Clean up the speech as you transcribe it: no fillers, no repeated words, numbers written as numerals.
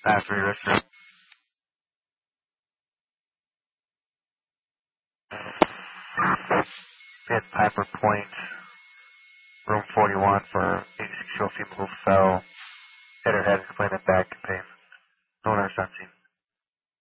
After your restroom. Hit Piper Point, room 41 for 86 female who fell. Hit her head and explained the back and pain. No nurse on scene.